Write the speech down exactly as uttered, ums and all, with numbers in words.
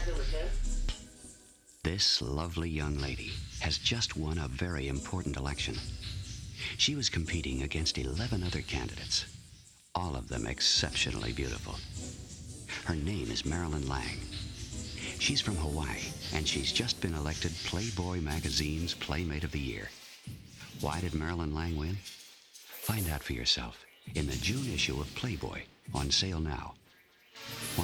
This lovely young lady has just won a very important election. She was competing against eleven other candidates, all of them exceptionally beautiful. Her name is Marilyn Lang. She's from Hawaii, and she's just been elected Playboy magazine's Playmate of the Year. Why did Marilyn Lang win? Find out for yourself in the June issue of Playboy, on sale now.